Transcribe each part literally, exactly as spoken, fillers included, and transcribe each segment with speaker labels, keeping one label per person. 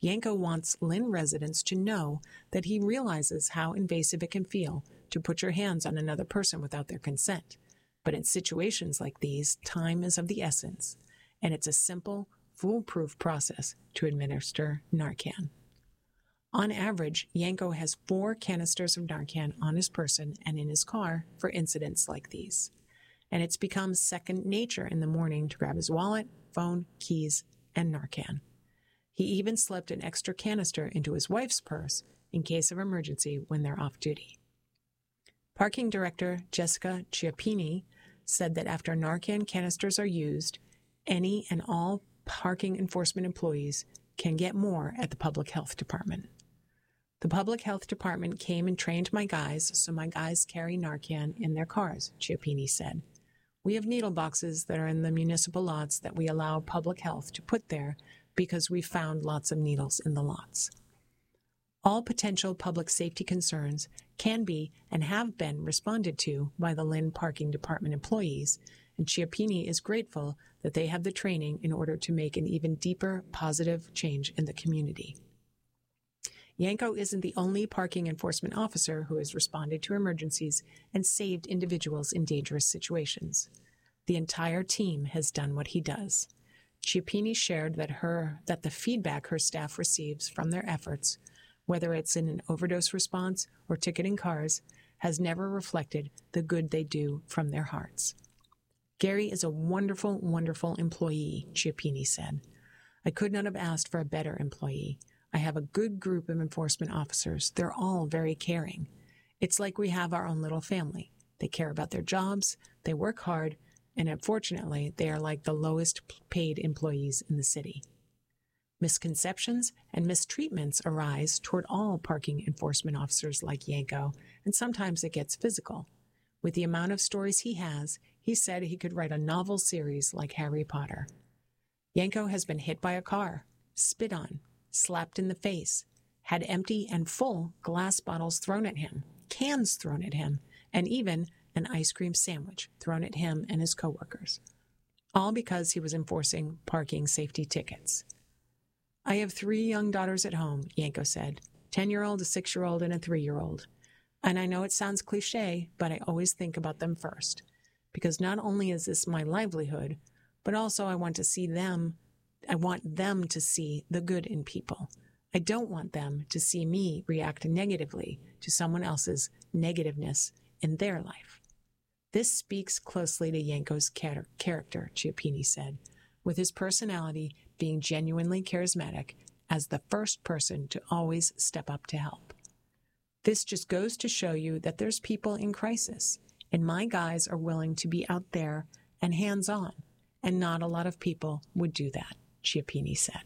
Speaker 1: Yanko wants Lynn residents to know that he realizes how invasive it can feel to put your hands on another person without their consent. But in situations like these, time is of the essence, and it's a simple, foolproof process to administer Narcan. On average, Yanko has four canisters of Narcan on his person and in his car for incidents like these. And it's become second nature in the morning to grab his wallet, phone, keys, and Narcan. He even slipped an extra canister into his wife's purse in case of emergency when they're off duty. Parking Director Jessica Chiappini said that after Narcan canisters are used, any and all parking enforcement employees can get more at the Public Health Department. The Public Health Department came and trained my guys, so my guys carry Narcan in their cars, Chiappini said. We have needle boxes that are in the municipal lots that we allow public health to put there because we found lots of needles in the lots. All potential public safety concerns can be and have been responded to by the Lynn Parking Department employees, and Chiappini is grateful that they have the training in order to make an even deeper positive change in the community. Yanko isn't the only parking enforcement officer who has responded to emergencies and saved individuals in dangerous situations. The entire team has done what he does. Chiappini shared that her that the feedback her staff receives from their efforts, whether it's in an overdose response or ticketing cars, has never reflected the good they do from their hearts. Gary is a wonderful, wonderful employee, Chiappini said. I could not have asked for a better employee. I have a good group of enforcement officers. They're all very caring. It's like we have our own little family. They care about their jobs, they work hard, and unfortunately, they are like the lowest paid employees in the city. Misconceptions and mistreatments arise toward all parking enforcement officers like Yanko, and sometimes it gets physical. With the amount of stories he has, he said he could write a novel series like Harry Potter. Yanko has been hit by a car, spit on, slapped in the face, had empty and full glass bottles thrown at him, cans thrown at him, and even an ice cream sandwich thrown at him and his coworkers, all because he was enforcing parking safety tickets. I have three young daughters at home, Yanko said, ten-year-old, a six-year-old, and a three-year-old. And I know it sounds cliche, but I always think about them first, because not only is this my livelihood, but also I want to see them I want them to see the good in people. I don't want them to see me react negatively to someone else's negativeness in their life. This speaks closely to Yanko's char- character, Chiappini said, with his personality being genuinely charismatic as the first person to always step up to help. This just goes to show you that there's people in crisis, and my guys are willing to be out there and hands-on, and not a lot of people would do that, Chiappini said.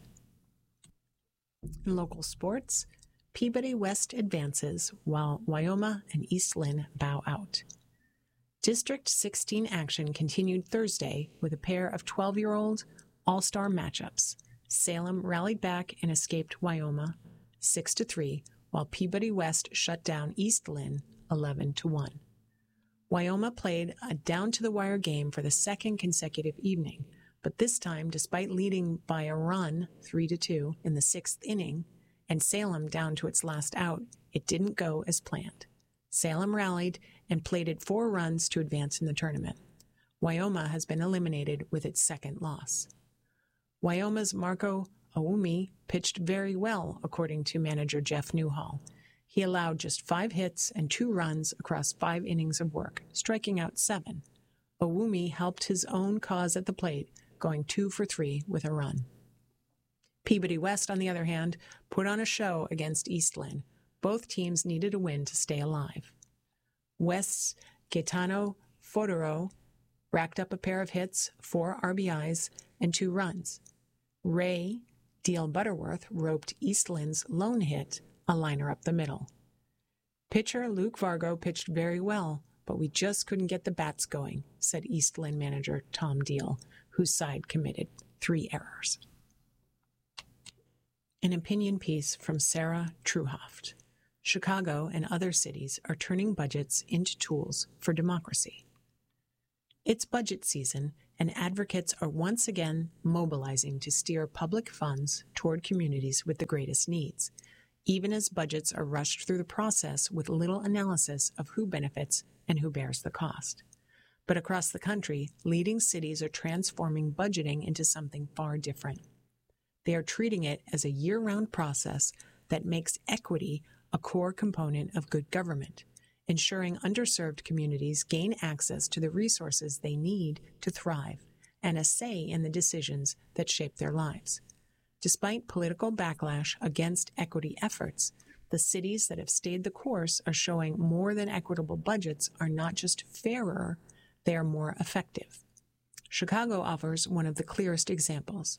Speaker 1: In local sports, Peabody West advances while Wyoma and East Lynn bow out. District sixteen action continued Thursday with a pair of twelve-year-old all-star matchups. Salem rallied back and escaped Wyoma six to three, while Peabody West shut down East Lynn eleven to one. Wyoma played a down-to-the-wire game for the second consecutive evening, but this time, despite leading by a run three to two in the sixth inning and Salem down to its last out, it didn't go as planned. Salem rallied and plated four runs to advance in the tournament. Wyoma has been eliminated with its second loss. Wyoma's Marco Aumi pitched very well, according to manager Jeff Newhall. He allowed just five hits and two runs across five innings of work, striking out seven. Aumi helped his own cause at the plate, going two for three with a run. Peabody West, on the other hand, put on a show against East Lynn. Both teams needed a win to stay alive. West's Gaetano Fodoro racked up a pair of hits, four R B Is, and two runs. Ray Deal Butterworth roped East Lynn's lone hit, a liner up the middle. Pitcher Luke Vargo pitched very well, but we just couldn't get the bats going, said East Lynn manager Tom Deal, whose side committed three errors. An opinion piece from Sarah Truhoft. Chicago and other cities are turning budgets into tools for democracy. It's budget season, and advocates are once again mobilizing to steer public funds toward communities with the greatest needs, even as budgets are rushed through the process with little analysis of who benefits and who bears the cost. But across the country, leading cities are transforming budgeting into something far different. They are treating it as a year-round process that makes equity a core component of good government, ensuring underserved communities gain access to the resources they need to thrive and a say in the decisions that shape their lives. Despite political backlash against equity efforts, the cities that have stayed the course are showing more than equitable budgets are not just fairer, they are more effective. Chicago offers one of the clearest examples.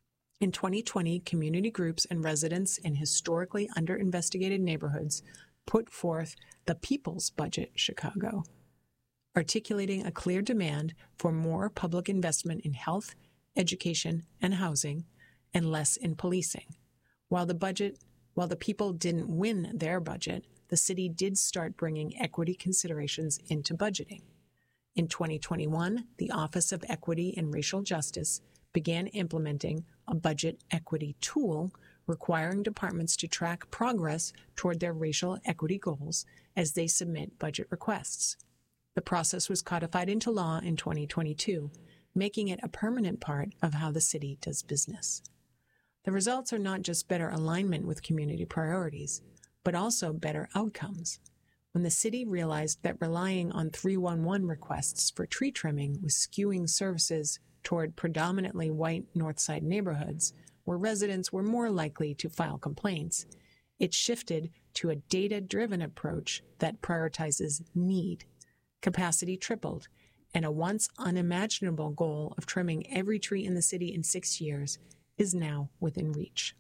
Speaker 1: In twenty twenty, community groups and residents in historically under-investigated neighborhoods put forth the People's Budget Chicago, articulating a clear demand for more public investment in health, education, and housing, and less in policing. While the budget, while the people didn't win their budget, the city did start bringing equity considerations into budgeting. In twenty twenty-one, the Office of Equity and Racial Justice began implementing a budget equity tool requiring departments to track progress toward their racial equity goals as they submit budget requests. The process was codified into law in twenty twenty-two, making it a permanent part of how the city does business. The results are not just better alignment with community priorities, but also better outcomes. When the city realized that relying on three one one requests for tree trimming was skewing services toward predominantly white Northside neighborhoods, where residents were more likely to file complaints, it shifted to a data-driven approach that prioritizes need. Capacity tripled, and a once unimaginable goal of trimming every tree in the city in six years is now within reach.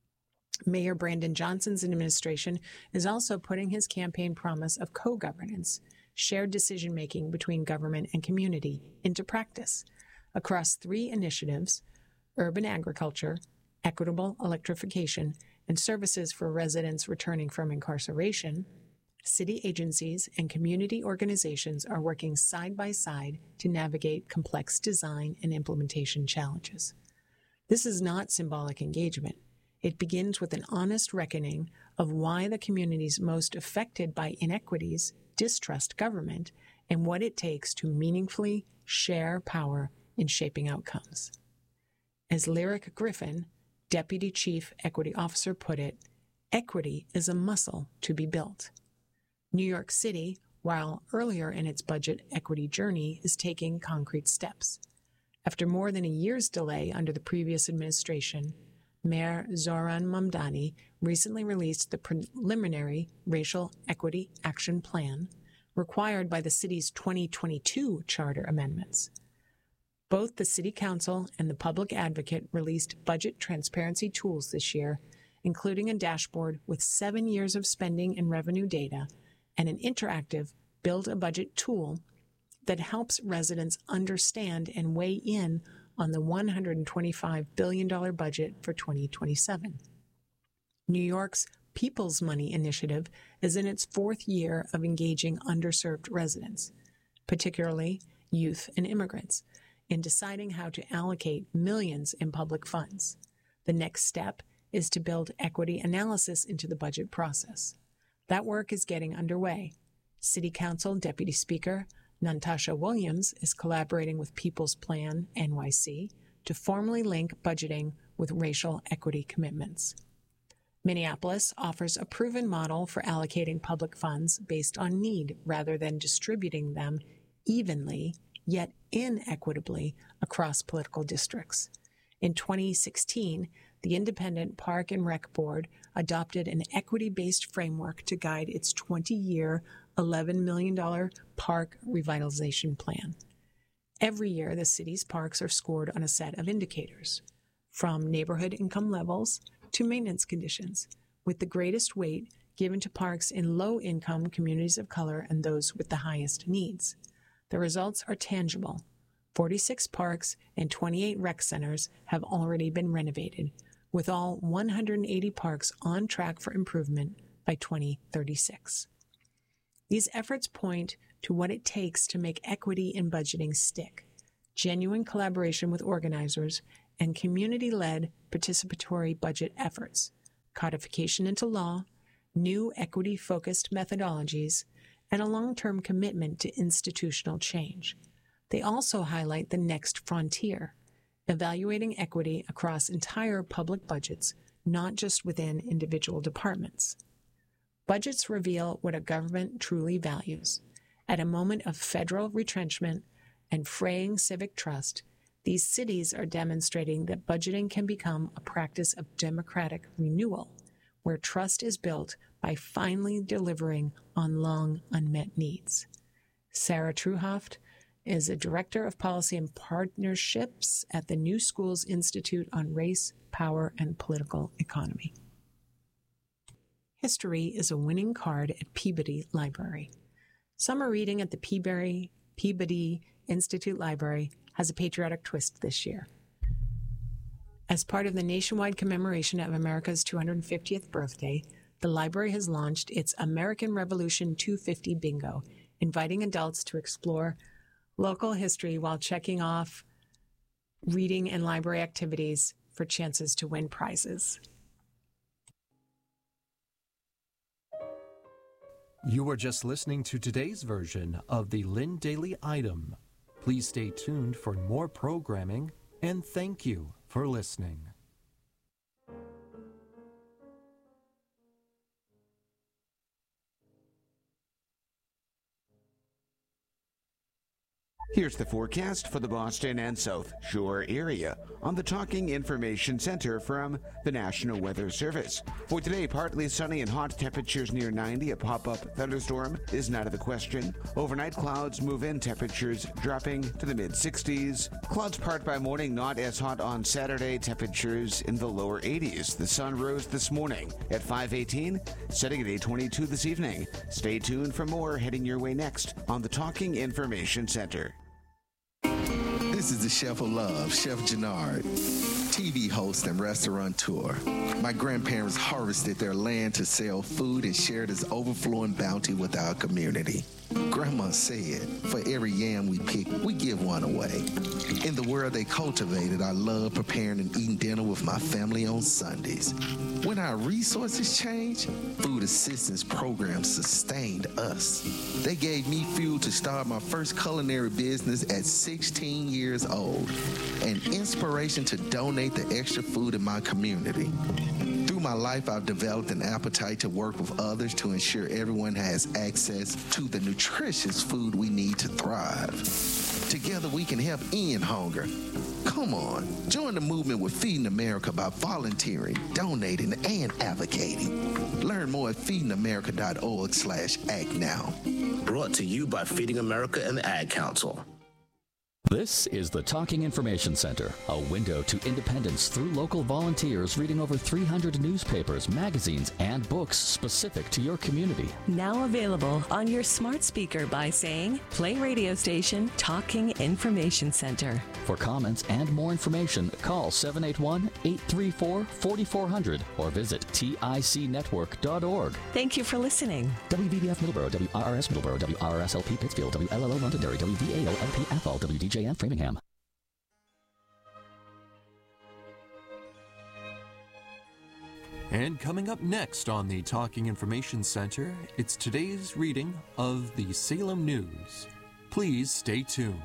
Speaker 1: Mayor Brandon Johnson's administration is also putting his campaign promise of co-governance, shared decision-making between government and community, into practice. Across three initiatives, urban agriculture, equitable electrification, and services for residents returning from incarceration, city agencies and community organizations are working side by side to navigate complex design and implementation challenges. This is not symbolic engagement. It begins with an honest reckoning of why the communities most affected by inequities distrust government and what it takes to meaningfully share power in shaping outcomes. As Lyric Griffin, Deputy Chief Equity Officer, put it, equity is a muscle to be built. New York City, while earlier in its budget equity journey, is taking concrete steps. After more than a year's delay under the previous administration, Mayor Zohran Mamdani recently released the preliminary Racial Equity Action Plan, required by the city's twenty twenty-two charter amendments. Both the City Council and the Public Advocate released budget transparency tools this year, including a dashboard with seven years of spending and revenue data and an interactive Build a Budget tool that helps residents understand and weigh in on the one hundred twenty-five billion dollars budget for twenty twenty-seven. New York's People's Money Initiative is in its fourth year of engaging underserved residents, particularly youth and immigrants, in deciding how to allocate millions in public funds. The next step is to build equity analysis into the budget process. That work is getting underway. City Council Deputy Speaker Natasha Williams is collaborating with People's Plan N Y C to formally link budgeting with racial equity commitments. Minneapolis offers a proven model for allocating public funds based on need rather than distributing them evenly, yet inequitably, across political districts. In twenty sixteen, the Independent Park and Rec Board adopted an equity-based framework to guide its twenty-year, eleven million dollars park revitalization plan. Every year, the city's parks are scored on a set of indicators, from neighborhood income levels to maintenance conditions, with the greatest weight given to parks in low-income communities of color and those with the highest needs. The results are tangible. forty-six parks and twenty-eight rec centers have already been renovated, with all one hundred eighty parks on track for improvement by twenty thirty-six. These efforts point to what it takes to make equity in budgeting stick: genuine collaboration with organizers, and community-led participatory budget efforts, codification into law, new equity-focused methodologies, and a long-term commitment to institutional change. They also highlight the next frontier, evaluating equity across entire public budgets, not just within individual departments. Budgets reveal what a government truly values. At a moment of federal retrenchment and fraying civic trust, these cities are demonstrating that budgeting can become a practice of democratic renewal, where trust is built by finally delivering on long unmet needs. Sarah Truhoft is a Director of Policy and Partnerships at the New Schools Institute on Race, Power, and Political Economy. History is a winning card at Peabody Library. Summer reading at the Peabody, Peabody Institute Library has a patriotic twist this year. As part of the nationwide commemoration of America's two hundred fiftieth birthday, the library has launched its American Revolution two fifty Bingo, inviting adults to explore local history while checking off reading and library activities for chances to win prizes.
Speaker 2: You are just listening to today's version of the Lynn Daily Item. Please stay tuned for more programming, and thank you for listening.
Speaker 3: Here's the forecast for the Boston and South Shore area on the Talking Information Center from the National Weather Service. For today, partly sunny and hot, temperatures near ninety. A pop-up thunderstorm is not out of the question. Overnight, clouds move in, temperatures dropping to the mid-sixties. Clouds part by morning, not as hot on Saturday, temperatures in the lower eighties. The sun rose this morning at five eighteen, setting at eight twenty-two this evening. Stay tuned for more heading your way next on the Talking Information Center.
Speaker 4: This is the Chef of Love, Chef Gennard, T V host and restaurateur. My grandparents harvested their land to sell food and share this overflowing bounty with our community. Grandma said, for every yam we pick, we give one away. In the world they cultivated, I love preparing and eating dinner with my family on Sundays. When our resources changed, food assistance programs sustained us. They gave me fuel to start my first culinary business at sixteen years old, and inspiration to donate the extra food in my community. Through my life, I've developed an appetite to work with others to ensure everyone has access to the nutritious food we need to thrive. Together, we can help end hunger. Come on, join the movement with Feeding America by volunteering, donating, and advocating. Learn more at feeding america dot org slash act now.
Speaker 5: Brought to you by Feeding America and the Ad Council.
Speaker 6: This is the Talking Information Center, a window to independence through local volunteers reading over three hundred newspapers, magazines, and books specific to your community.
Speaker 7: Now available on your smart speaker by saying, play radio station Talking Information Center.
Speaker 6: For comments and more information, call seven eight one, eight three four, four four zero zero or visit tic network dot org.
Speaker 7: Thank you for listening.
Speaker 6: W V B F Middleborough, W R R S Middleborough, W R R S L P Pittsfield, W L L O Londonderry, W V A O L P Athol, W D J N Framingham.
Speaker 2: And coming up next on the Talking Information Center, it's today's reading of the Salem News. Please stay tuned.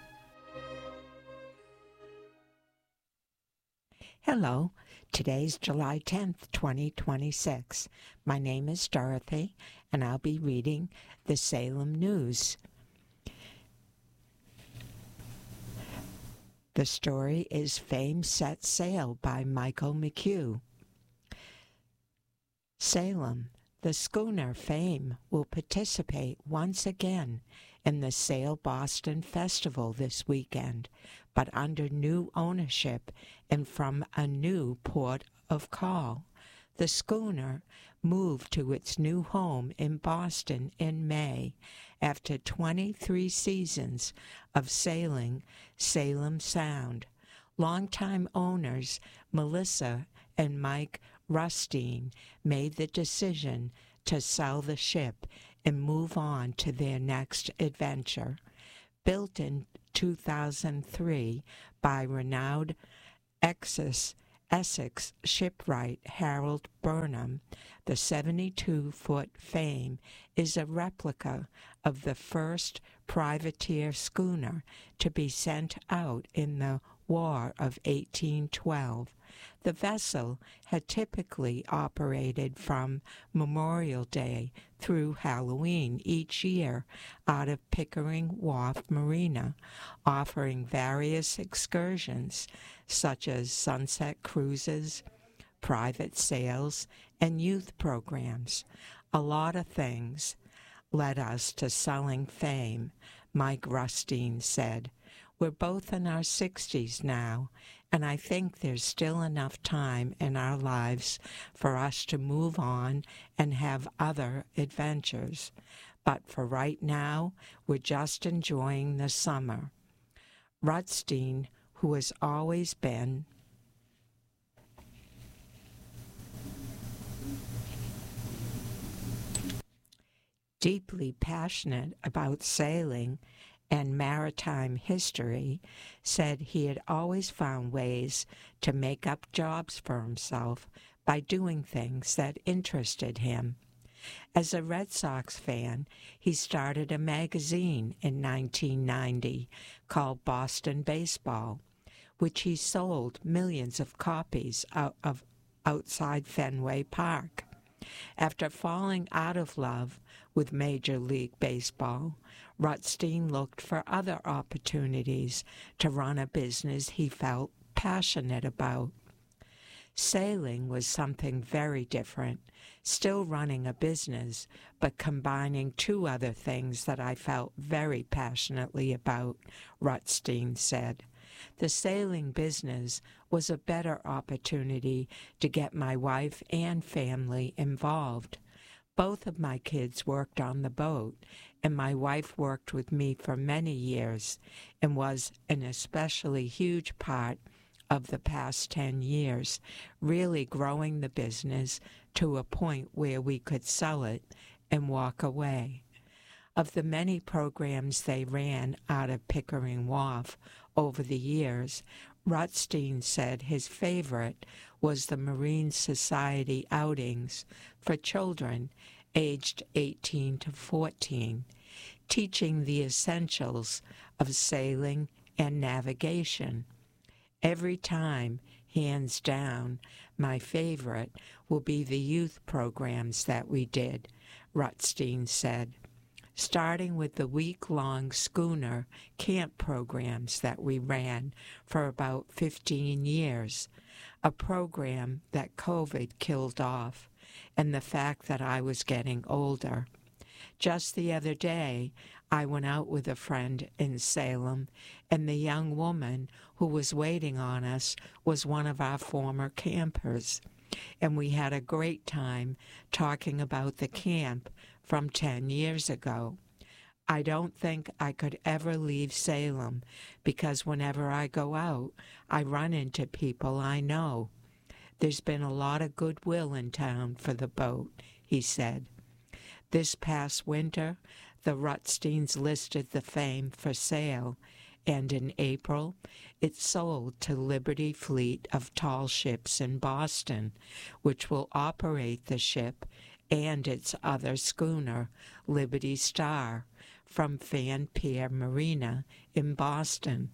Speaker 8: Hello, today's July tenth, twenty twenty-six. My name is Dorothy, and I'll be reading the Salem News. The story is Fame Sets Sail by Michael McHugh. Salem, the schooner Fame will participate once again in the Sail Boston Festival this weekend, but under new ownership and from a new port of call. The schooner moved to its new home in Boston in May after twenty-three seasons of sailing Salem Sound. Longtime owners Melissa and Mike Rustine made the decision to sell the ship and move on to their next adventure. Built in two thousand three by renowned Essex, Essex shipwright Harold Burnham, the seventy-two-foot Fame is a replica of the first privateer schooner to be sent out in the War of eighteen twelve. The vessel had typically operated from Memorial Day through Halloween each year out of Pickering Wharf Marina, offering various excursions such as sunset cruises, private sails, and youth programs. A lot of things led us to selling Fame, Mike Rustine said. We're both in our sixties now, and I think there's still enough time in our lives for us to move on and have other adventures. But for right now, we're just enjoying the summer. Rustine, who has always been deeply passionate about sailing and maritime history, said he had always found ways to make up jobs for himself by doing things that interested him. As a Red Sox fan, he started a magazine in nineteen ninety called Boston Baseball, which he sold millions of copies out of outside Fenway Park. After falling out of love with Major League Baseball, Rustine looked for other opportunities to run a business he felt passionate about. Sailing was something very different, still running a business, but combining two other things that I felt very passionately about, Rustine said. The sailing business was a better opportunity to get my wife and family involved. Both of my kids worked on the boat, and my wife worked with me for many years and was an especially huge part of the past ten years, really growing the business to a point where we could sell it and walk away. Of the many programs they ran out of Pickering Wharf over the years, Rustine said his favorite was the Marine Society outings for children aged eighteen to fourteen, teaching the essentials of sailing and navigation. Every time, hands down, my favorite will be the youth programs that we did, Rustine said, starting with the week-long schooner camp programs that we ran for about fifteen years, a program that COVID killed off, and the fact that I was getting older. Just the other day, I went out with a friend in Salem, and the young woman who was waiting on us was one of our former campers, and we had a great time talking about the camp from ten years ago. I don't think I could ever leave Salem because whenever I go out, I run into people I know. There's been a lot of goodwill in town for the boat, he said. This past winter, the Rustines listed the Fame for sale, and in April, it sold to Liberty Fleet of Tall Ships in Boston, which will operate the ship and its other schooner, Liberty Star, from Fan Pier Marina in Boston.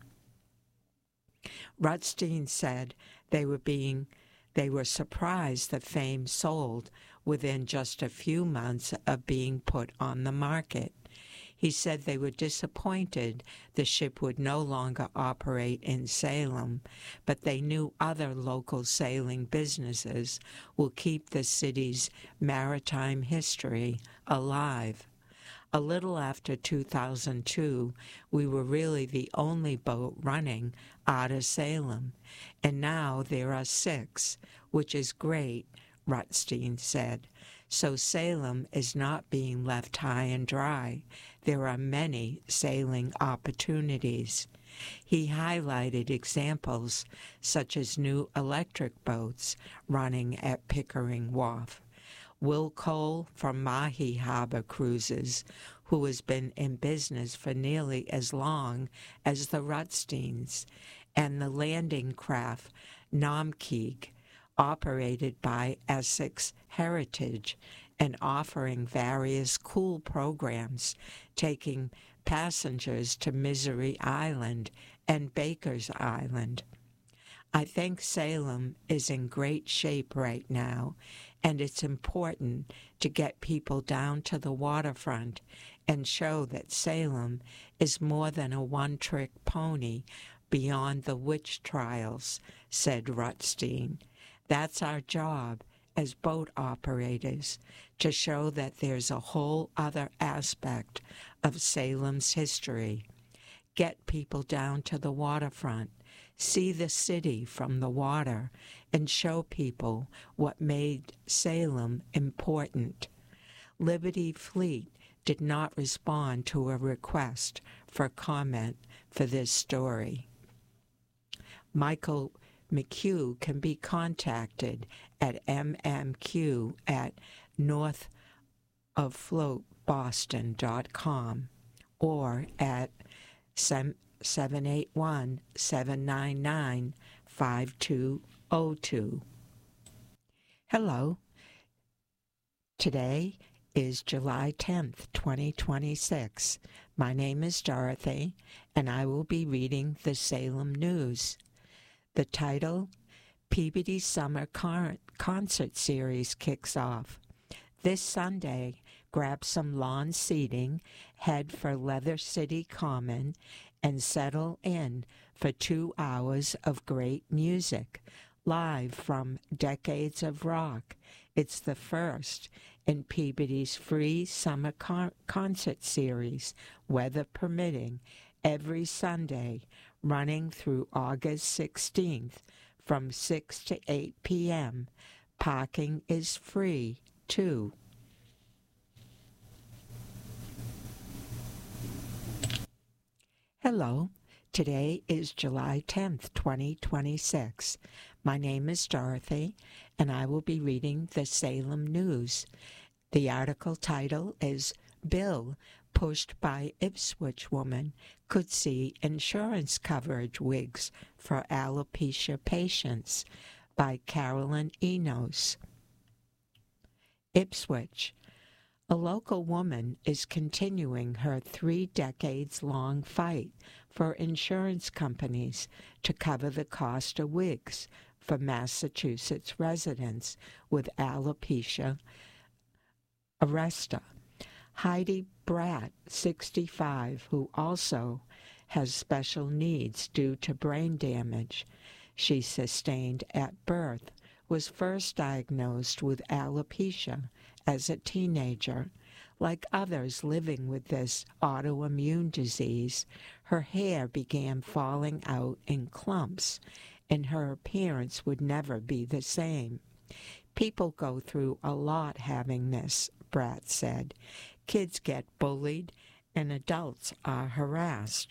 Speaker 8: Rustine said they were being they were surprised that Fame sold within just a few months of being put on the market. He said they were disappointed the ship would no longer operate in Salem, but they knew other local sailing businesses will keep the city's maritime history alive. A little after two thousand two, we were really the only boat running out of Salem, and now there are six, which is great, Rustine said. So Salem is not being left high and dry. There are many sailing opportunities. He highlighted examples such as new electric boats running at Pickering Wharf. Will Cole from Mahi Harbor Cruises, who has been in business for nearly as long as the Rutsteins, and the landing craft Namkeeg, operated by Essex Heritage and offering various cool programs, taking passengers to Misery Island and Baker's Island. I think Salem is in great shape right now, and it's important to get people down to the waterfront and show that Salem is more than a one-trick pony beyond the witch trials, said Rutstein. That's our job as boat operators, to show that there's a whole other aspect of Salem's history. Get people down to the waterfront, see the city from the water, and show people what made Salem important. Liberty Fleet did not respond to a request for comment for this story. Michael McHugh can be contacted at m m q at northoffloatboston dot com or at seven eight one, seven nine nine, five two zero two. Hello. Today is July tenth, twenty twenty-six. My name is Dorothy, and I will be reading the Salem News. The title, Peabody Summer Con- Concert Series kicks off. This Sunday, grab some lawn seating, head for Leather City Common, and settle in for two hours of great music, live from Decades of Rock. It's the first in Peabody's free summer con- concert series, weather permitting, every Sunday, running through August sixteenth from six to eight p.m. Parking is free, too. Hello. Today is July tenth, twenty twenty-six. My name is Dorothy, and I will be reading the Salem News. The article title is Bill Pushed by Ipswich Woman Could See Insurance Coverage Wigs for Alopecia Patients by Carolyn Enos. Ipswich. A local woman is continuing her three decades-long fight for insurance companies to cover the cost of wigs for Massachusetts residents with alopecia areata. Heidi Bratt, sixty-five, who also has special needs due to brain damage she sustained at birth, was first diagnosed with alopecia as a teenager. Like others living with this autoimmune disease, her hair began falling out in clumps, and her appearance would never be the same. People go through a lot having this, Bratt said. Kids get bullied, and adults are harassed.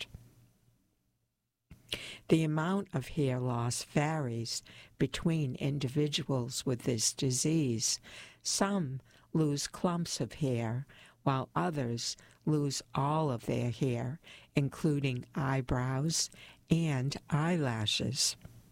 Speaker 8: The amount of hair loss varies between individuals with this disease. Some lose clumps of hair, while others lose all of their hair, including eyebrows and eyelashes.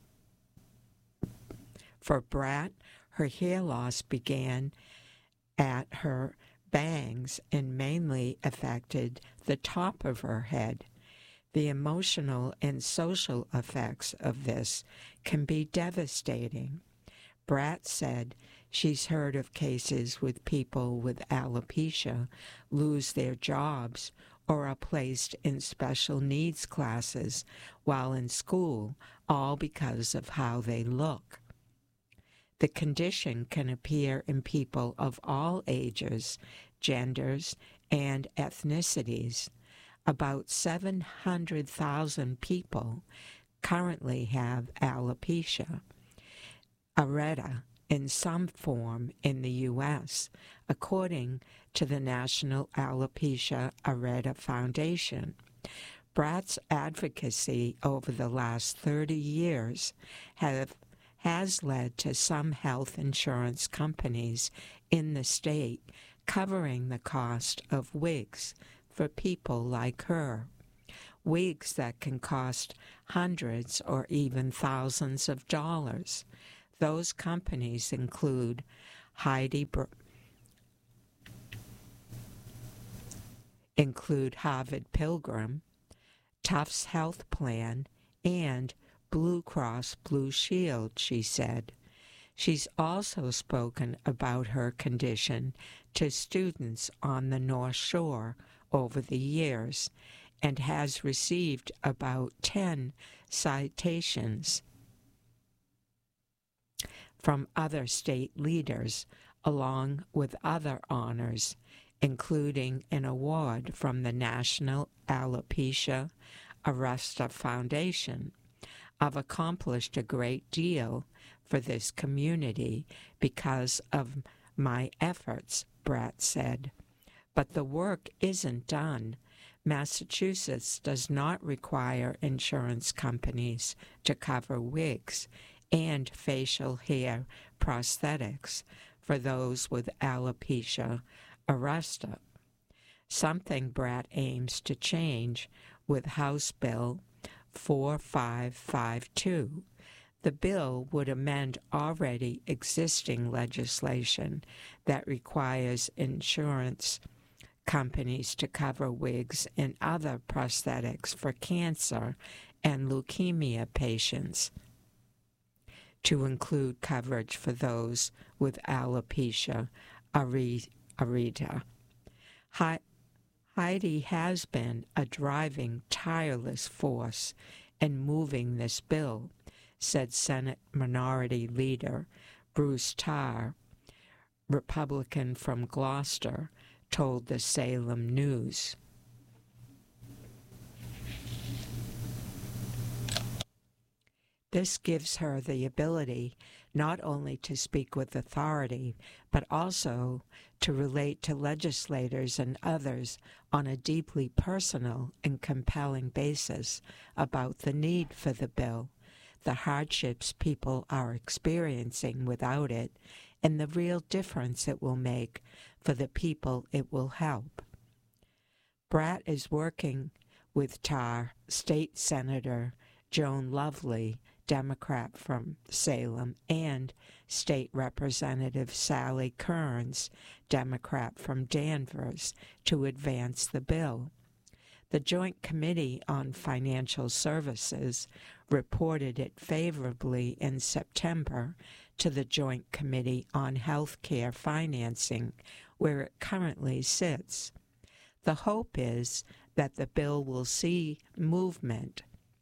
Speaker 8: For Bratt, her hair loss began at her bangs and mainly affected the top of her head. The emotional and social effects of this can be devastating. Bratt said she's heard of cases with people with alopecia lose their jobs or are placed in special needs classes while in school, all because of how they look. The condition can appear in people of all ages, genders, and ethnicities. About seven hundred thousand people currently have alopecia areata in some form in the U S, according to the National Alopecia Areata Foundation. Bratt's advocacy over the last thirty years have has led to some health insurance companies in the state covering the cost of wigs for people like her. Wigs that can cost hundreds or even thousands of dollars. Those companies include Heidi Br- include Harvard Pilgrim, Tufts Health Plan, and Blue Cross Blue Shield, she said. She's also spoken about her condition to students on the North Shore over the years and has received about ten citations from other state leaders, along with other honors, including an award from the National Alopecia Areata Foundation. I've accomplished a great deal for this community because of my efforts, Bratt said. But the work isn't done. Massachusetts does not require insurance companies to cover wigs and facial hair prosthetics for those with alopecia areata, something Bratt aims to change with House Bill four five five two. The bill would amend already existing legislation that requires insurance companies to cover wigs and other prosthetics for cancer and leukemia patients, to include coverage for those with alopecia areata. Heidi has been a driving, tireless force in moving this bill, said Senate Minority Leader Bruce Tarr, Republican from Gloucester, told the Salem News. This gives her the ability not only to speak with authority, but also to relate to legislators and others on a deeply personal and compelling basis about the need for the bill, the hardships people are experiencing without it, and the real difference it will make for the people it will help. Bratt is working with Tarr, State Senator Joan Lovely, Democrat from Salem, and State Representative Sally Kearns, Democrat from Danvers, to advance the bill. The Joint Committee on Financial Services reported it favorably in September to the Joint Committee on Health Care Financing, where it currently sits. The hope is that the bill will see movement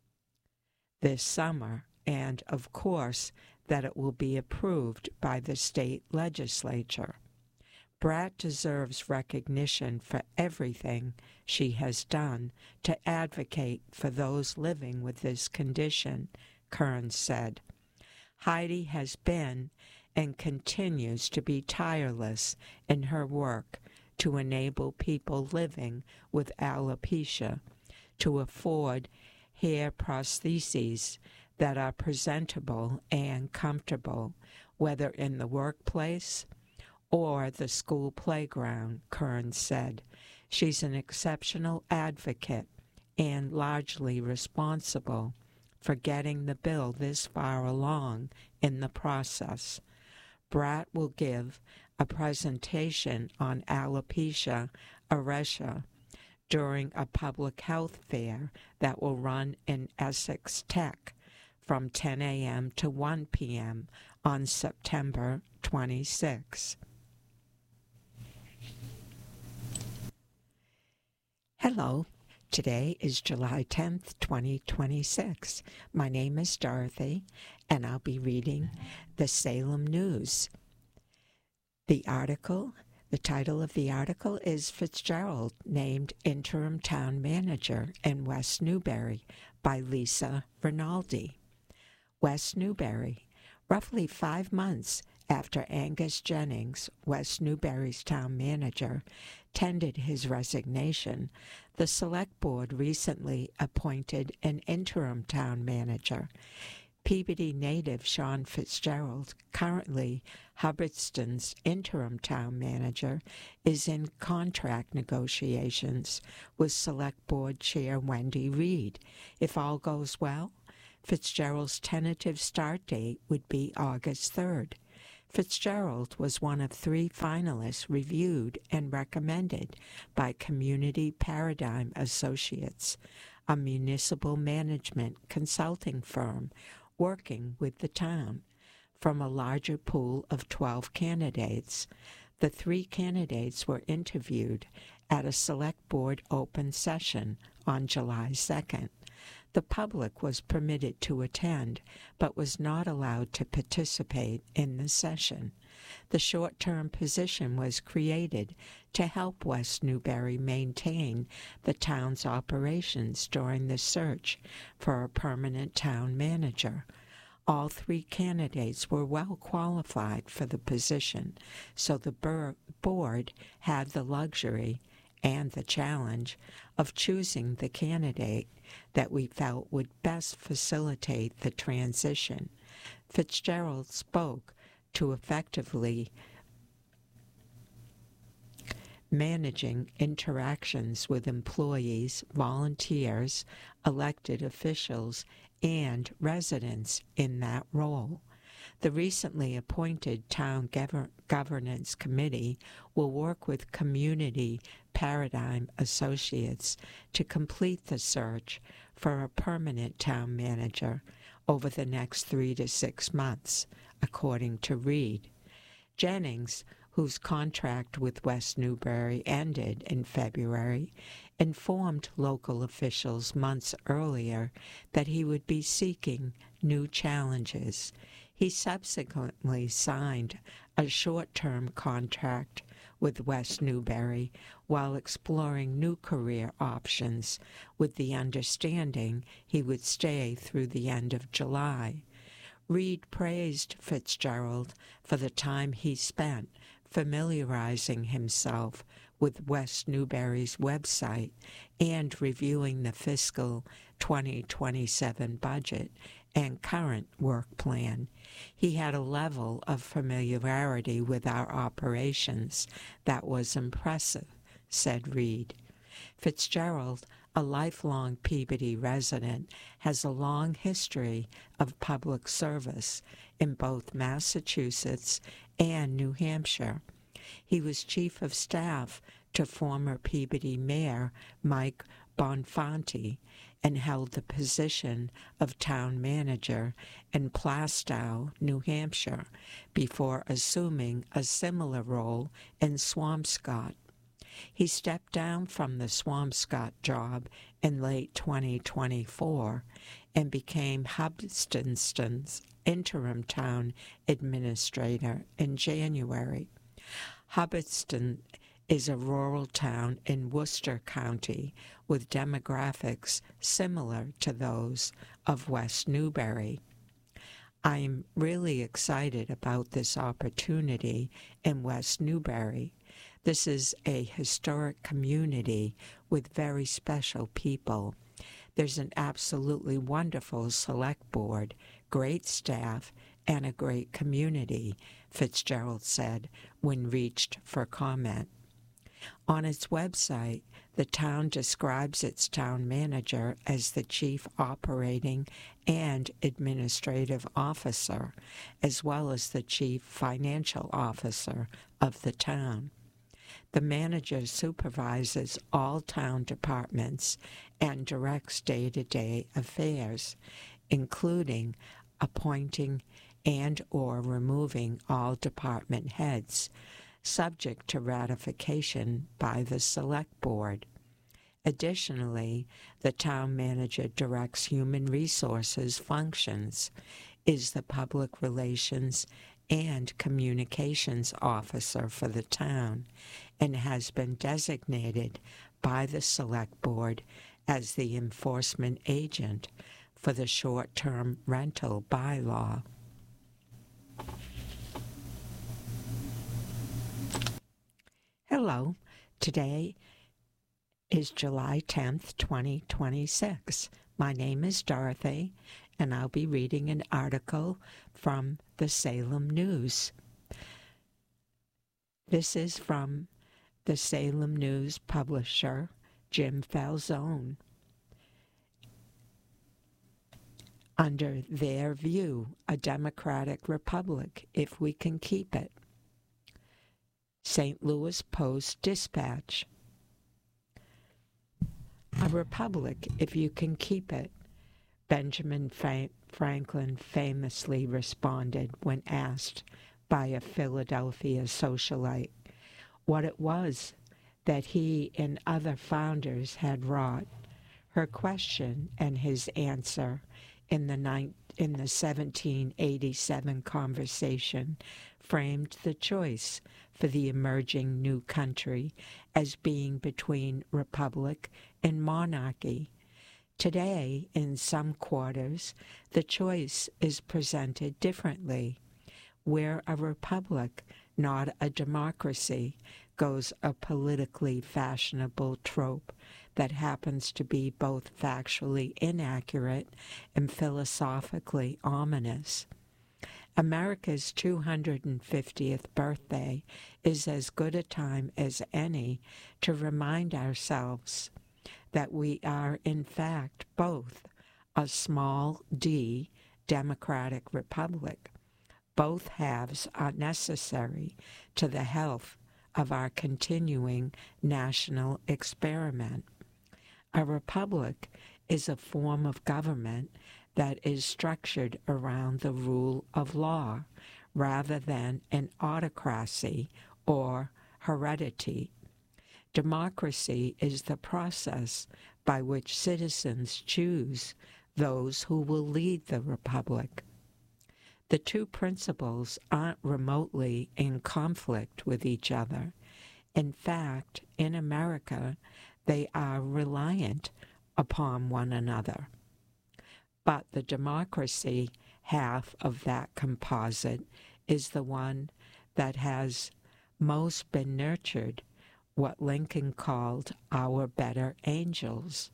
Speaker 8: this summer, and, of course, that it will be approved by the state legislature. Bratt deserves recognition for everything she has done to advocate for those living with this condition, Kearns said. Heidi has been and continues to be tireless in her work to enable people living with alopecia to afford hair prostheses that are presentable and comfortable, whether in the workplace or the school playground, Kearns said. She's an exceptional advocate and largely responsible for getting the bill this far along in the process. Bratt will give a presentation on alopecia areata during a public health fair that will run in Essex Tech from ten a.m. to one p.m. on September twenty-sixth. Hello. Today is July tenth, twenty twenty-six. My name is Dorothy, and I'll be reading the Salem News. The article, the title of the article is Fitzgerald named interim town manager in West Newbury by Lisa Rinaldi. West Newbury, roughly five months after Angus Jennings, West Newbury's town manager, tendered his resignation, the Select Board recently appointed an interim town manager. Peabody native Sean Fitzgerald, currently Hubbardston's interim town manager, is in contract negotiations with Select Board Chair Wendy Reed. If all goes well, Fitzgerald's tentative start date would be August third. Fitzgerald was one of three finalists reviewed and recommended by Community Paradigm Associates, a municipal management consulting firm working with the town. From a larger pool of twelve candidates, the three candidates were interviewed at a select board open session on July second. The public was permitted to attend, but was not allowed to participate in the session. The short-term position was created to help West Newbury maintain the town's operations during the search for a permanent town manager. All three candidates were well qualified for the position, so the bur- board had the luxury and the challenge of choosing the candidate that we felt would best facilitate the transition. Fitzgerald spoke to effectively managing interactions with employees, volunteers, elected officials, and residents in that role. The recently appointed Town Gov- Governance Committee will work with Community Paradigm Associates to complete the search for a permanent town manager over the next three to six months, according to Reed. Jennings, whose contract with West Newbury ended in February, informed local officials months earlier that he would be seeking new challenges. He subsequently signed a short-term contract with West Newbury while exploring new career options, with the understanding he would stay through the end of July. Reed praised Fitzgerald for the time he spent familiarizing himself with West Newbury's website and reviewing the fiscal twenty twenty-seven budget and current work plan. He had a level of familiarity with our operations that was impressive, said Reed. Fitzgerald, a lifelong Peabody resident, has a long history of public service in both Massachusetts and New Hampshire. He was chief of staff to former Peabody Mayor Mike Bonfanti and held the position of town manager in Plastow, New Hampshire, before assuming a similar role in Swampscott. He stepped down from the Swampscott job in late twenty twenty-four and became Hubbardston's interim town administrator in January. Hubbardston is a rural town in Worcester County with demographics similar to those of West Newbury. I'm really excited about this opportunity in West Newbury. This is a historic community with very special people. There's an absolutely wonderful select board, great staff, and a great community, Fitzgerald said when reached for comment. On its website, the town describes its town manager as the chief operating and administrative officer, as well as the chief financial officer of the town. The manager supervises all town departments and directs day-to-day affairs, including appointing and or removing all department heads, subject to ratification by the Select Board. Additionally, the town manager directs human resources functions, is the public relations and communications officer for the town, and has been designated by the Select Board as the enforcement agent for the short-term rental bylaw. Hello, today is July tenth, twenty twenty-six. My name is Dorothy, and I'll be reading an article from the Salem News. This is from the Salem News publisher, Jim Falzone. Under their view, a democratic republic, if we can keep it. Saint Louis Post-Dispatch. A republic, if you can keep it, Benjamin Fa- Franklin famously responded when asked by a Philadelphia socialite what it was that he and other founders had wrought. Her question and his answer in the, ni- in the seventeen eighty-seven conversation framed the choice for the emerging new country as being between republic and monarchy. Today, in some quarters, the choice is presented differently. Where a republic, not a democracy, goes a politically fashionable trope that happens to be both factually inaccurate and philosophically ominous. America's two hundred fiftieth birthday is as good a time as any to remind ourselves that we are, in fact, both a small d democratic republic. Both halves are necessary to the health of our continuing national experiment. A republic is a form of government that is structured around the rule of law rather than an autocracy or heredity. Democracy is the process by which citizens choose those who will lead the republic. The two principles aren't remotely in conflict with each other. In fact, in America, they are reliant upon one another. But the democracy half of that composite is the one that has most been nurtured, what Lincoln called our better angels.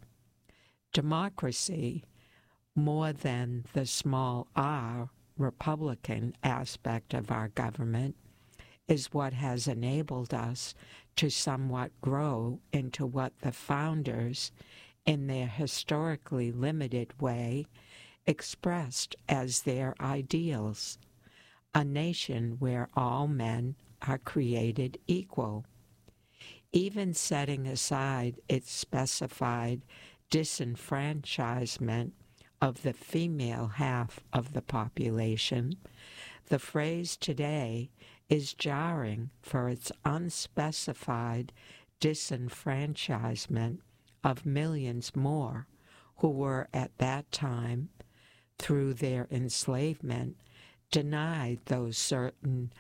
Speaker 8: Democracy, more than the small r Republican aspect of our government, is what has enabled us to somewhat grow into what the founders, in their historically limited way, expressed as their ideals, a nation where all men are created equal. Even setting aside its specified disenfranchisement of the female half of the population, the phrase today is jarring for its unspecified disenfranchisement of millions more who were at that time, through their enslavement, denied those certain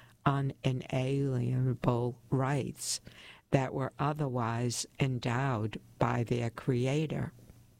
Speaker 8: unalienable rights that were otherwise endowed by their Creator.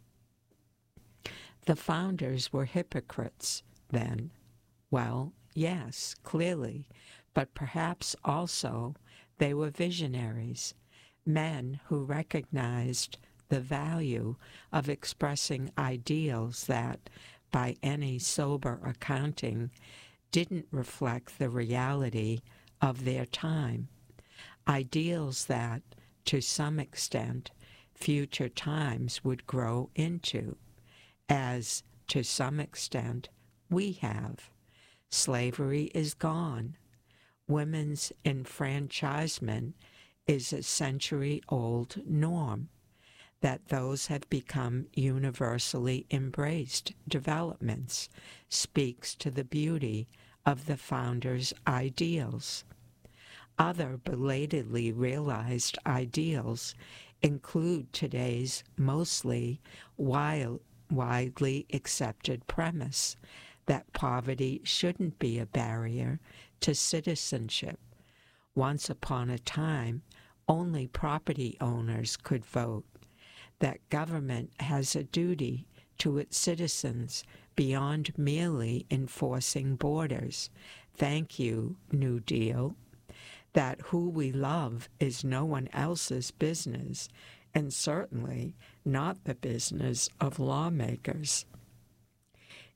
Speaker 8: The founders were hypocrites, then. Well, yes, clearly, but perhaps also they were visionaries, men who recognized the value of expressing ideals that, by any sober accounting, didn't reflect the reality of their time. Ideals that, to some extent, future times would grow into, as, to some extent, we have. Slavery is gone. Women's enfranchisement is a century-old norm. That those have become universally embraced developments speaks to the beauty of the founders' ideals. Other belatedly realized ideals include today's mostly wild, widely accepted premise that poverty shouldn't be a barrier to citizenship. Once upon a time, only property owners could vote. That government has a duty to its citizens beyond merely enforcing borders. Thank you, New Deal. That who we love is no one else's business, and certainly not the business of lawmakers.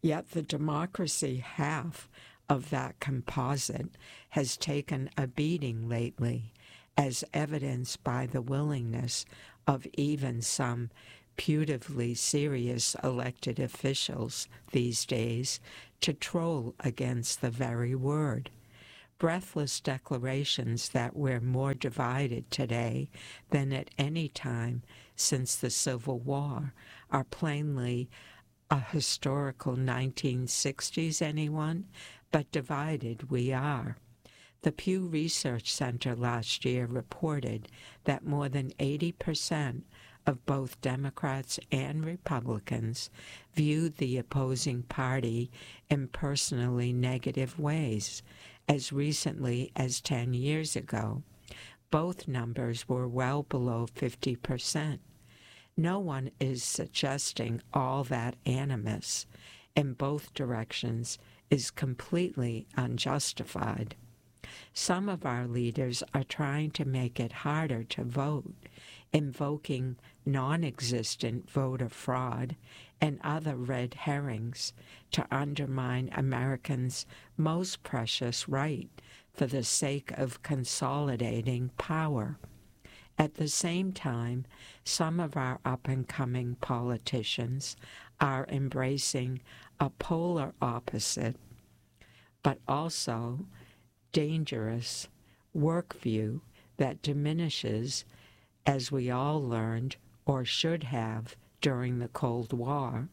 Speaker 8: Yet the democracy half of that composite has taken a beating lately, as evidenced by the willingness of even some putatively serious elected officials these days to troll against the very word. Breathless declarations that we're more divided today than at any time since the Civil War are plainly a historical nineteen sixties, anyone? But divided we are. The Pew Research Center last year reported that more than eighty percent of both Democrats and Republicans viewed the opposing party in personally negative ways as recently as ten years ago. Both numbers were well below fifty percent. No one is suggesting all that animus in both directions is completely unjustified. Some of our leaders are trying to make it harder to vote, invoking non-existent voter fraud and other red herrings to undermine Americans' most precious right for the sake of consolidating power. At the same time, some of our up-and-coming politicians are embracing a polar opposite, but also dangerous worldview that diminishes, as we all learned or should have during the Cold War,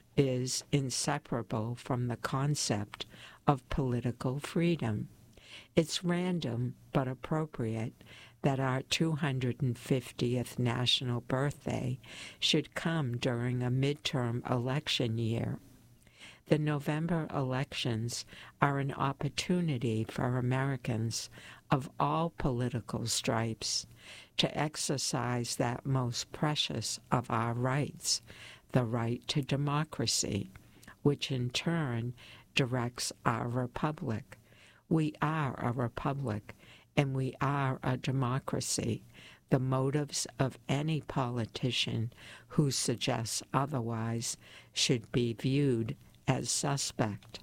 Speaker 8: is inseparable from the concept of political freedom. It's random but appropriate that our two hundred fiftieth national birthday should come during a midterm election year. The November elections are an opportunity for Americans of all political stripes to exercise that most precious of our rights, the right to democracy, which in turn directs our republic. We are a republic, and we are a democracy. The motives of any politician who suggests otherwise should be viewed as suspect.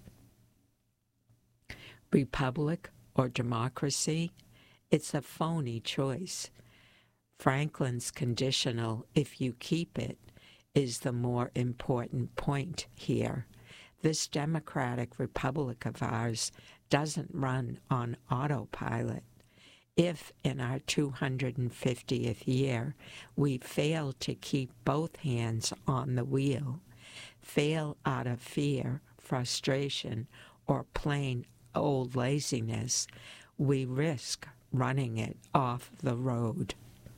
Speaker 8: Republic or democracy? It's a phony choice. Franklin's conditional, if you keep it, is the more important point here. This democratic republic of ours doesn't run on autopilot. If in our two hundred fiftieth year we fail to keep both hands on the wheel, fail out of fear, frustration, or plain old laziness, we risk running it off the road.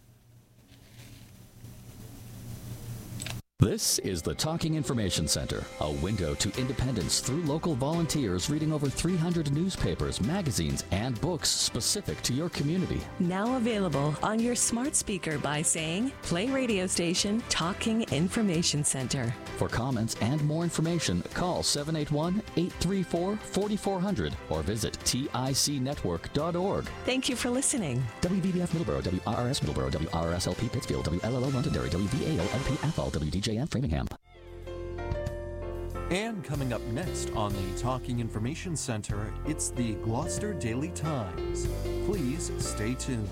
Speaker 6: This is the Talking Information Center, a window to independence through local volunteers reading over three hundred newspapers, magazines, and books specific to your community.
Speaker 7: Now available on your smart speaker by saying, play radio station Talking Information Center.
Speaker 6: For comments and more information, call seven eight one, eight three four, four four zero zero or visit tic network dot org.
Speaker 7: Thank you for listening.
Speaker 6: W V B F Middleborough, W R R S Middleborough, W R R S L P Pittsfield, W L L O Londonderry, W V A O L P Athol, W D J and Framingham.
Speaker 2: And coming up next on the Talking Information Center, it's the Gloucester Daily Times. Please stay tuned.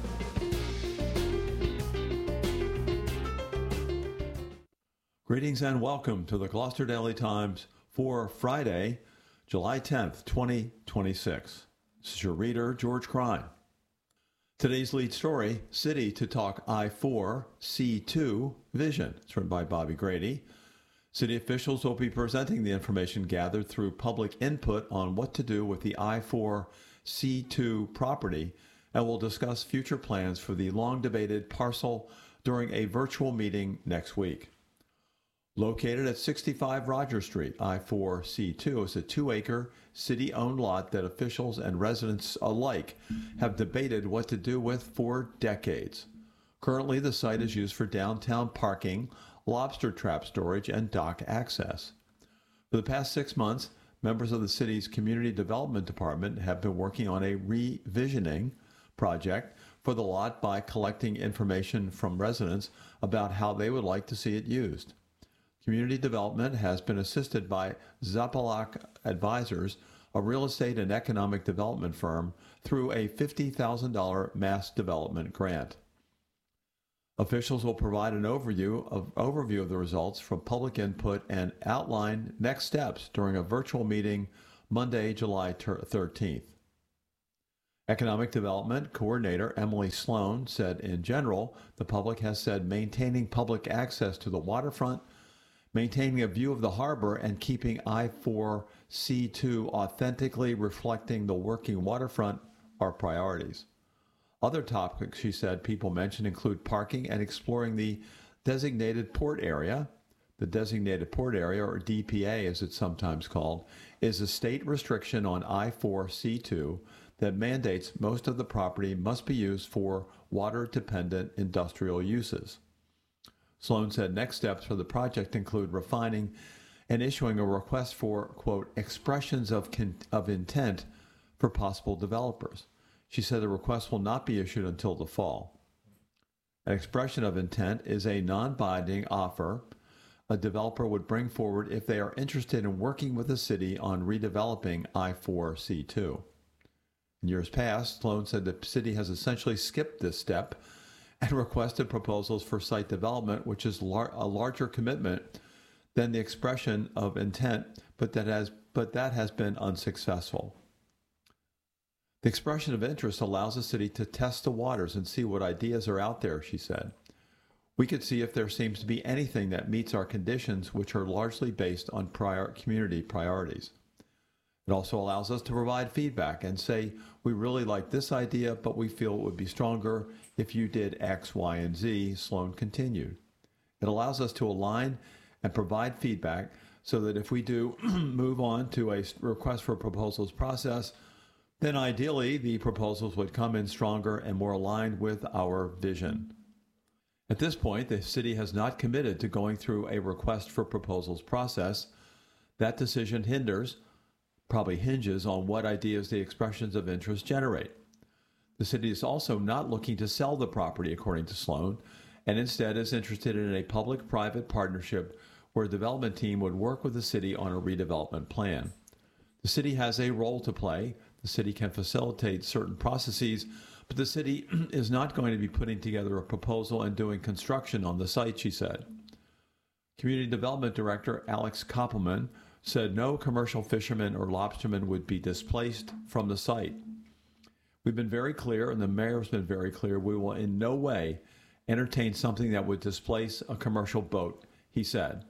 Speaker 9: Greetings and welcome to the Gloucester Daily Times for Friday, July tenth, twenty twenty-six. This is your reader, George Crine. Today's lead story, City to Talk I four C two Vision. It's written by Bobby Grady. City officials will be presenting the information gathered through public input on what to do with the I four C two property and will discuss future plans for the long-debated parcel during a virtual meeting next week. Located at sixty-five Rogers Street, I four C two is a two-acre, city-owned lot that officials and residents alike have debated what to do with for decades. Currently, the site is used for downtown parking, lobster trap storage, and dock access. For the past six months, members of the city's Community Development Department have been working on a revisioning project for the lot by collecting information from residents about how they would like to see it used. Community development has been assisted by Zapalak Advisors, a real estate and economic development firm, through a fifty thousand dollars mass development grant. Officials will provide an overview of, overview of the results from public input and outline next steps during a virtual meeting Monday, July thirteenth. Economic Development Coordinator Emily Sloan said, in general, the public has said maintaining public access to the waterfront, maintaining a view of the harbor, and keeping I four C two authentically reflecting the working waterfront are priorities. Other topics, she said, people mentioned include parking and exploring the designated port area. The designated port area, or D P A as it's sometimes called, is a state restriction on I four C two that mandates most of the property must be used for water-dependent industrial uses. Sloan said next steps for the project include refining and issuing a request for, quote, expressions of, con- of intent for possible developers. She said the request will not be issued until the fall. An expression of intent is a non-binding offer a developer would bring forward if they are interested in working with the city on redeveloping I four C two. In years past, Sloan said the city has essentially skipped this step and requested proposals for site development, which is lar- a larger commitment than the expression of intent, but that has but that has been unsuccessful. The expression of interest allows the city to test the waters and see what ideas are out there, she said. We could see if there seems to be anything that meets our conditions, which are largely based on prior community priorities. It also allows us to provide feedback and say, we really like this idea, but we feel it would be stronger if you did X, Y, and Z, Sloan continued. It allows us to align and provide feedback so that if we do move on to a request for proposals process, then ideally the proposals would come in stronger and more aligned with our vision. At this point, the city has not committed to going through a request for proposals process. That decision hinders, probably hinges on what ideas the expressions of interest generate. The city is also not looking to sell the property, according to Sloan, and instead is interested in a public-private partnership where a development team would work with the city on a redevelopment plan. The city has a role to play. The city can facilitate certain processes, but the city is not going to be putting together a proposal and doing construction on the site, she said. Community Development Director Alex Koppelman said no commercial fishermen or lobstermen would be displaced from the site. We've been very clear, and the mayor's been very clear, we will in no way entertain something that would displace a commercial boat, he said.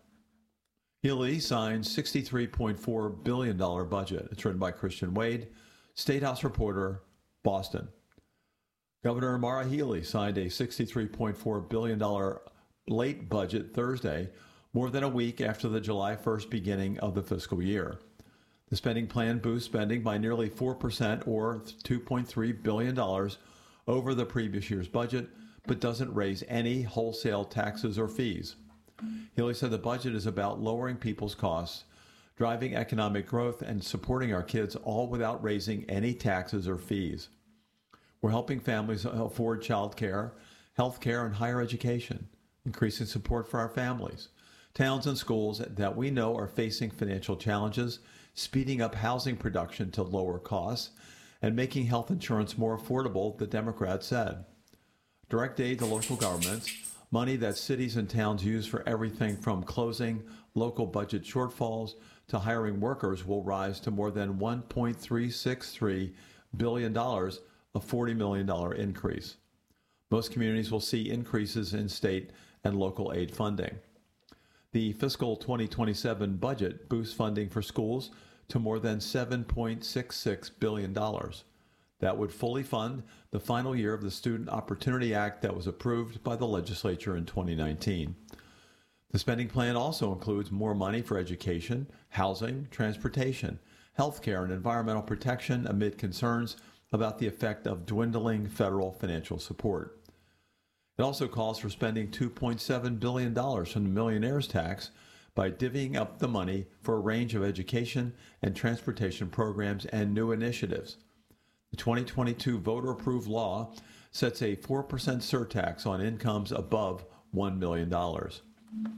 Speaker 9: Healy signed sixty-three point four billion dollars budget. It's written by Christian Wade, State House reporter, Boston. Governor Maura Healey signed a sixty-three point four billion dollars late budget Thursday, more than a week after the July first beginning of the fiscal year. The spending plan boosts spending by nearly four percent or two point three billion dollars over the previous year's budget, but doesn't raise any wholesale taxes or fees. Healey said the budget is about lowering people's costs, driving economic growth, and supporting our kids, all without raising any taxes or fees. We're helping families afford child care, health care, and higher education, increasing support for our families, towns and schools that we know are facing financial challenges, speeding up housing production to lower costs, and making health insurance more affordable, the Democrats said. Direct aid to local governments, money that cities and towns use for everything from closing local budget shortfalls to hiring workers, will rise to more than one point three six three billion dollars, a forty million dollars increase. Most communities will see increases in state and local aid funding. The fiscal twenty twenty-seven budget boosts funding for schools to more than seven point six six billion dollars. That would fully fund the final year of the Student Opportunity Act that was approved by the legislature in twenty nineteen. The spending plan also includes more money for education, housing, transportation, health care, and environmental protection amid concerns about the effect of dwindling federal financial support. It also calls for spending two point seven billion dollars from the millionaire's tax by divvying up the money for a range of education and transportation programs and new initiatives. The twenty twenty-two voter-approved law sets a four percent surtax on incomes above one million dollars.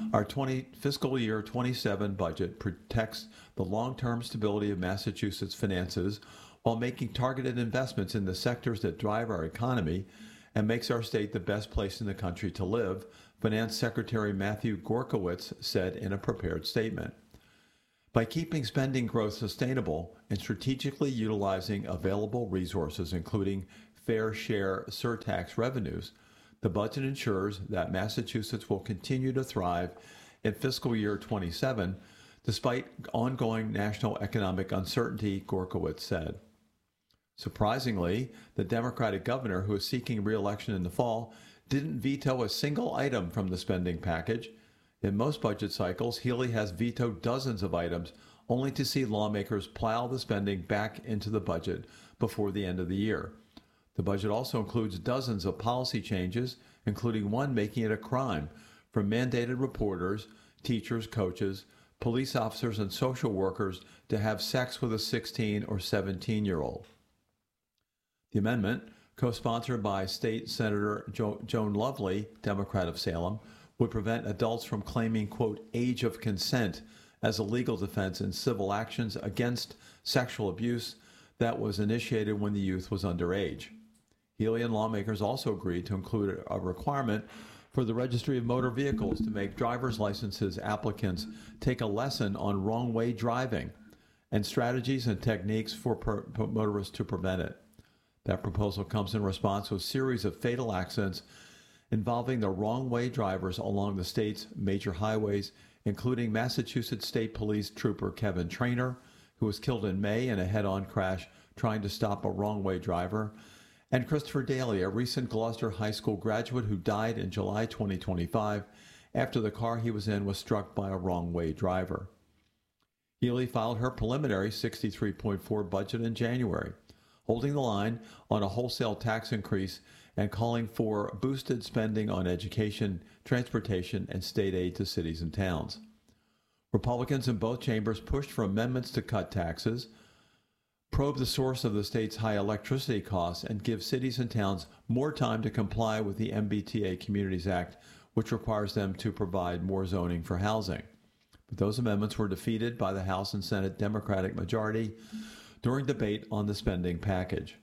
Speaker 9: Our twenty, fiscal year twenty-seven budget protects the long-term stability of Massachusetts' finances while making targeted investments in the sectors that drive our economy and makes our state the best place in the country to live, Finance Secretary Matthew Gorkowitz said in a prepared statement. By keeping spending growth sustainable and strategically utilizing available resources, including fair share surtax revenues, the budget ensures that Massachusetts will continue to thrive in fiscal year twenty-seven, despite ongoing national economic uncertainty, Gorkowitz said. Surprisingly, the Democratic governor, who is seeking re-election in the fall, didn't veto a single item from the spending package. In most budget cycles, Healey has vetoed dozens of items, only to see lawmakers plow the spending back into the budget before the end of the year. The budget also includes dozens of policy changes, including one making it a crime for mandated reporters, teachers, coaches, police officers, and social workers to have sex with a sixteen or seventeen-year-old. The amendment, co-sponsored by State Senator jo- Joan Lovely, Democrat of Salem, would prevent adults from claiming, quote, age of consent as a legal defense in civil actions against sexual abuse that was initiated when the youth was underage. Healey and lawmakers also agreed to include a requirement for the Registry of Motor Vehicles to make driver's licenses applicants take a lesson on wrong-way driving and strategies and techniques for per- motorists to prevent it. That proposal comes in response to a series of fatal accidents involving the wrong-way drivers along the state's major highways, including Massachusetts State Police Trooper Kevin Trainor, who was killed in May in a head-on crash trying to stop a wrong-way driver, and Christopher Daly, a recent Gloucester High School graduate who died in July twenty twenty-five after the car he was in was struck by a wrong-way driver. Healey filed her preliminary sixty-three point four budget in January, holding the line on a wholesale tax increase and calling for boosted spending on education, transportation, and state aid to cities and towns. Republicans in both chambers pushed for amendments to cut taxes, probe the source of the state's high electricity costs, and give cities and towns more time to comply with the M B T A Communities Act, which requires them to provide more zoning for housing. But those amendments were defeated by the House and Senate Democratic majority during debate on the spending package.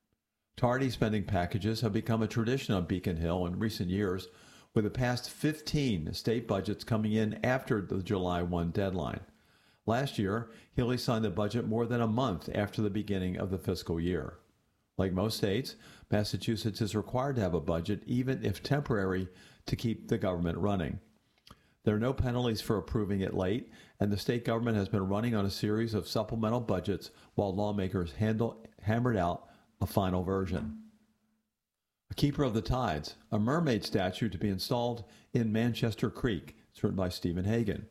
Speaker 9: Tardy spending packages have become a tradition on Beacon Hill in recent years, with the past fifteen state budgets coming in after the July first deadline. Last year, Healey signed the budget more than a month after the beginning of the fiscal year. Like most states, Massachusetts is required to have a budget, even if temporary, to keep the government running. There are no penalties for approving it late, and the state government has been running on a series of supplemental budgets while lawmakers handle, hammered out a final version. A Keeper of the Tides, a mermaid statue to be installed in Manchester Creek. It's written by Stephen Hagan.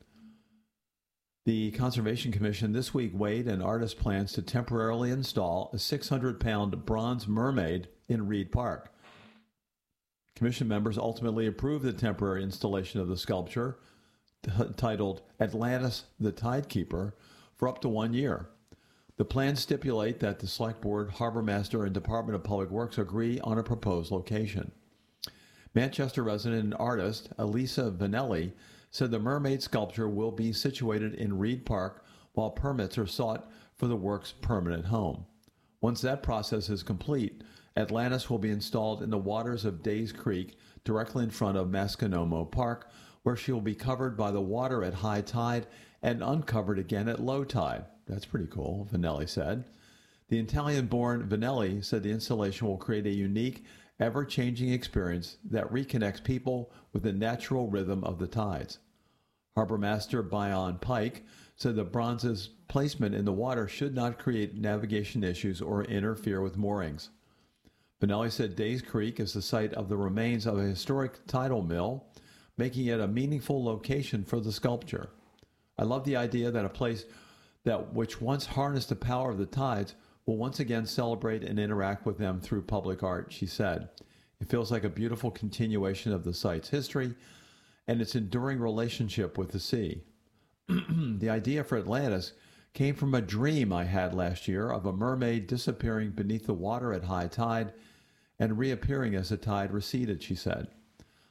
Speaker 9: The Conservation Commission this week weighed an artist's plans to temporarily install a six hundred pound bronze mermaid in Reed Park. Commission members ultimately approved the temporary installation of the sculpture, t- titled Atlantis the Tidekeeper, for up to one year. The plans stipulate that the Select Board, Harbor Master, and Department of Public Works agree on a proposed location. Manchester resident and artist Elisa Vanelli said the mermaid sculpture will be situated in Reed Park while permits are sought for the work's permanent home. Once that process is complete, Atlantis will be installed in the waters of Days Creek, directly in front of Masconomo Park, where she will be covered by the water at high tide and uncovered again at low tide. That's pretty cool, Vanelli said. The Italian-born Vanelli said the installation will create a unique, ever-changing experience that reconnects people with the natural rhythm of the tides. Harbor Master Bion Pike said the bronze's placement in the water should not create navigation issues or interfere with moorings. Vanelli said Days Creek is the site of the remains of a historic tidal mill, making it a meaningful location for the sculpture. I love the idea that a place that which once harnessed the power of the tides will once again celebrate and interact with them through public art, she said. It feels like a beautiful continuation of the site's history and its enduring relationship with the sea. The idea for Atlantis came from a dream I had last year of a mermaid disappearing beneath the water at high tide and reappearing as the tide receded, she said.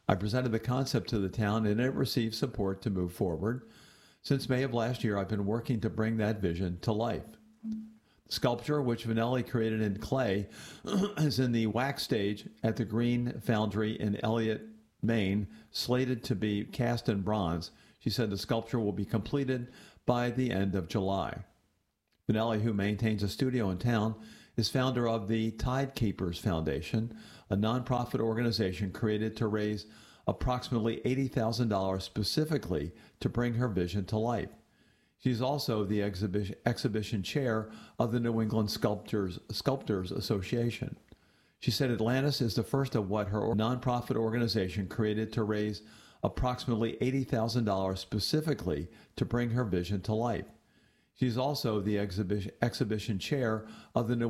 Speaker 9: I presented the concept to the town and it received support to move forward. Since May of last year, I've been working to bring that vision to life. The sculpture, which Vanelli created in clay, is in the wax stage at the Green Foundry in Elliott, Maine, slated to be cast in bronze. She said the sculpture will be completed by the end of July. Vanelli, who maintains a studio in town, is founder of the Tidekeepers Foundation, a nonprofit organization created to raise approximately eighty thousand dollars specifically to bring her vision to life. She's also the exhibition, exhibition chair of the New England Sculptors, Sculptors Association. She said Atlantis is the first of what her nonprofit organization created to raise approximately eighty thousand dollars specifically to bring her vision to life. She's also the exhibition, exhibition chair of the New